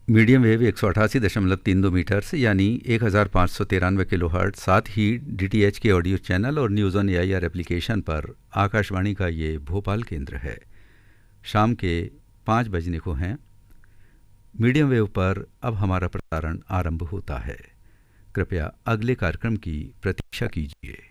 Medium wave 188.32 metres यानी 1593 kilohertz, साथ ही DTH के ऑडियो चैनल और न्यूज़ ऑन एआईआर एप्लीकेशन पर आकाशवाणी का ये भोपाल केंद्र है। शाम के 5 बजने को हैं। मीडियम वेव पर अब हमारा प्रसारण आरंभ होता है। कृपया अगले कार्यक्रम की प्रतीक्षा कीजिए।